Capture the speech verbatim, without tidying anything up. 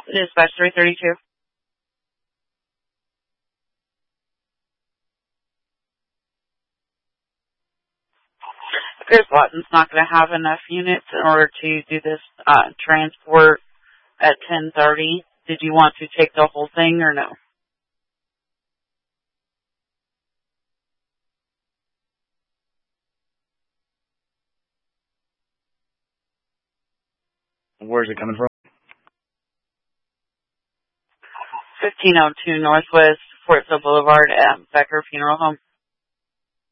Dispatch three thirty-two. Chris Watton's not going to have enough units in order to do this uh, transport at ten thirty. Did you want to take the whole thing or no? Where's it coming from? fifteen oh two Northwest Fort Sill Boulevard at Becker Funeral Home.